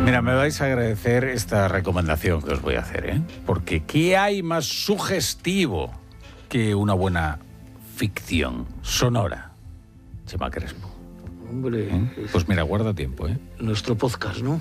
Mira, me vais a agradecer esta recomendación que os voy a hacer, ¿eh? Porque ¿qué hay más sugestivo que una buena ficción sonora? Chema Crespo. Hombre, Pues mira, guarda tiempo, ¿eh? Nuestro podcast, ¿no?